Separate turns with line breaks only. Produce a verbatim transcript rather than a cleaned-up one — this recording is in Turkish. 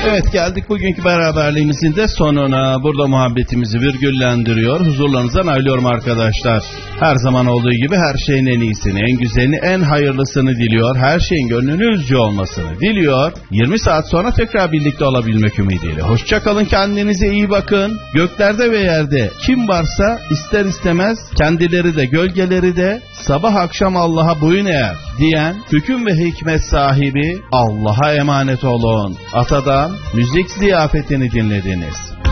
Evet, geldik bugünkü beraberliğimizin de sonuna. Burada muhabbetimizi virgüllendiriyor, huzurlarınızdan ayrılıyorum arkadaşlar. Her zaman olduğu gibi her şeyin en iyisini, en güzelini, en hayırlısını diliyor. Her şeyin gönlünüzce olmasını diliyor. yirmi saat sonra tekrar birlikte olabilmek ümidiyle. Hoşça kalın, kendinize iyi bakın. Göklerde ve yerde kim varsa ister istemez kendileri de gölgeleri de sabah akşam Allah'a boyun eğer diyen hüküm ve hikmet sahibi Allah'a emanet olun. Atadan müzik ziyafetini dinlediniz.